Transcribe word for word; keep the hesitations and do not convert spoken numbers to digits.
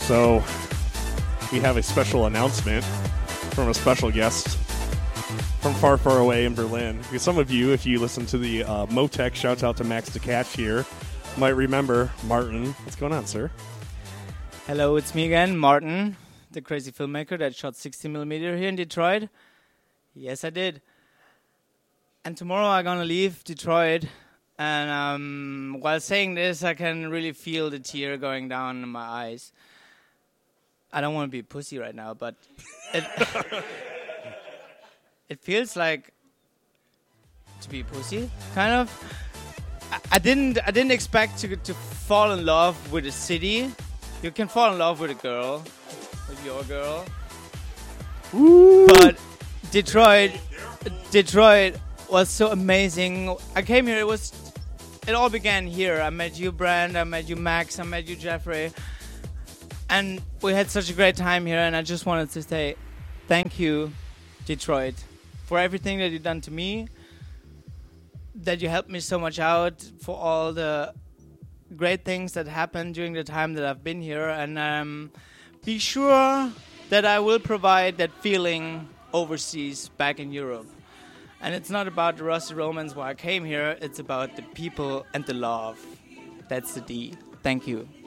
So we have a special announcement from a special guest from far, far away in Berlin. Because some of you, if you listen to the uh, Motec, shout out to Max DeCash here, might remember Martin. What's going on, sir? Hello, it's me again, Martin, the crazy filmmaker that shot sixty millimeter here in Detroit. Yes, I did. And tomorrow I'm gonna leave Detroit. And um, while saying this, I can really feel the tear going down in my eyes. I don't want to be a pussy right now, but it, it feels like to be a pussy, kind of. I, I didn't, I didn't expect to to fall in love with a city. You can fall in love with a girl, with your girl. Woo. But Detroit, Detroit was so amazing. I came here. It was. It all began here. I met you, Brand. I met you, Max. I met you, Jeffrey. And we had such a great time here. And I just wanted to say thank you, Detroit, for everything that you've done to me, that you helped me so much out, for all the great things that happened during the time that I've been here. And um, be sure that I will provide that feeling overseas, back in Europe. And it's not about the rusty romance why I came here. It's about the people and the love. That's the D. Thank you.